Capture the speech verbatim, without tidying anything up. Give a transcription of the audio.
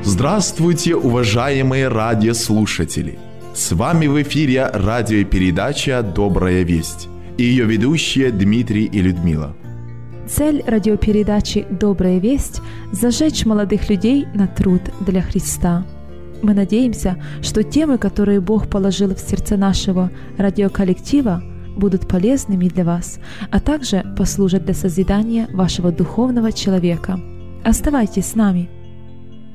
Здравствуйте, уважаемые радиослушатели! С вами в эфире радиопередача «Добрая весть» и ее ведущие Дмитрий и Людмила. Цель радиопередачи «Добрая весть» – зажечь молодых людей на труд для Христа. Мы надеемся, что темы, которые Бог положил в сердце нашего радиоколлектива, будут полезными для вас, а также послужат для созидания вашего духовного человека. Оставайтесь с нами.